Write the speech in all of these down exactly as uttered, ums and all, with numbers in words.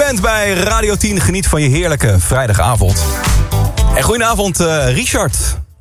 bent bij Radio tien. Geniet van je heerlijke vrijdagavond. En goedenavond, uh, Richard.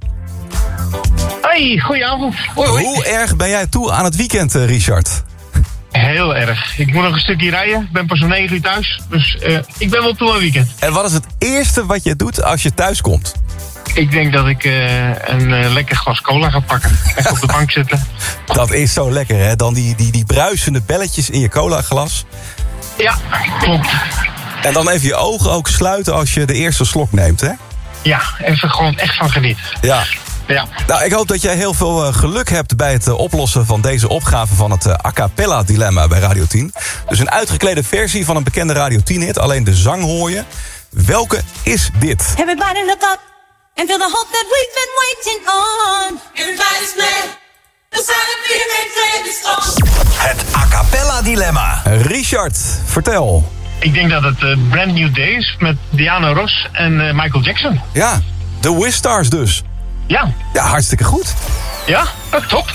Hoi, goedenavond. Hoi, hoi. Hoe erg ben jij toe aan het weekend, uh, Richard? Heel erg. Ik moet nog een stukje rijden. Ik ben pas om negen uur thuis. Dus uh, ik ben wel toe aan het weekend. En wat is het eerste wat je doet als je thuis komt? Ik denk dat ik uh, een uh, lekker glas cola ga pakken. Even op de bank zitten. Dat is zo lekker, hè? Dan die, die, die bruisende belletjes in je colaglas. Ja, klopt. En dan even je ogen ook sluiten als je de eerste slok neemt, hè? Ja, even gewoon echt van genieten. Ja. Ja. Nou, ik hoop dat jij heel veel uh, geluk hebt bij het uh, oplossen van deze opgave van het uh, a cappella dilemma bij Radio tien. Dus een uitgeklede versie van een bekende Radio tien hit, alleen de zang hoor je. Welke is dit? Everybody look up and feel the hope that we've been waiting on. Everybody's glad. The sound of being made is on. Het a cappella dilemma. Richard, vertel. Ik denk dat het uh, Brand New Day is met Diana Ross en uh, Michael Jackson. Ja, de Wistars dus. Ja. Ja, hartstikke goed. Ja, top.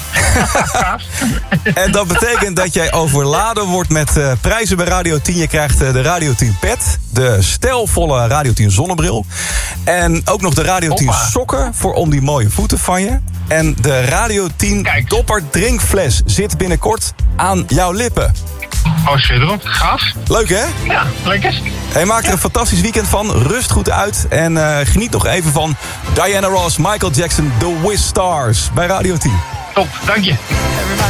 En dat betekent dat jij overladen wordt met uh, prijzen bij Radio tien. Je krijgt uh, de Radio tien pet, de stijlvolle Radio tien zonnebril. En ook nog de Radio tien Hoppa. sokken voor om die mooie voeten van je. En de Radio tien Kijk. dopper drinkfles zit binnenkort aan jouw lippen. Oh, schitterend. Gaaf. Leuk, hè? Ja, lekker. Hey, maak er een fantastisch weekend van. Rust goed uit. En uh, geniet nog even van Diana Ross, Michael Jackson, The Wistars bij Radio tien. Top, dank je.